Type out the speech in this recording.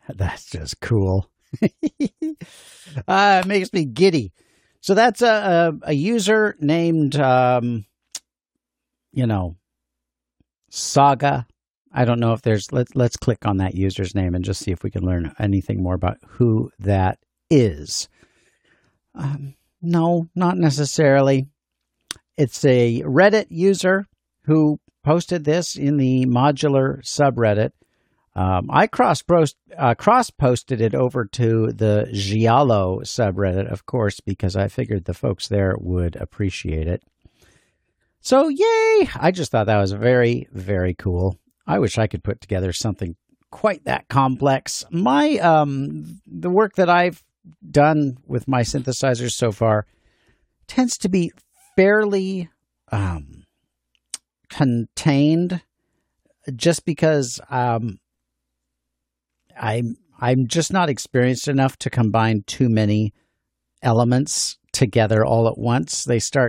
That's just cool. It makes me giddy. So that's a user named, you know, Saga. I don't know if there's, let's click on that user's name and just see if we can learn anything more about who that is. No, not necessarily. It's a Reddit user who posted this in the modular subreddit. I cross-posted it over to the Giallo subreddit, of course, because I figured the folks there would appreciate it. So, yay! I just thought that was very, very cool. I wish I could put together something quite that complex. The work that I've done with my synthesizers so far tends to be fairly contained, just because I'm just not experienced enough to combine too many elements together all at once. They start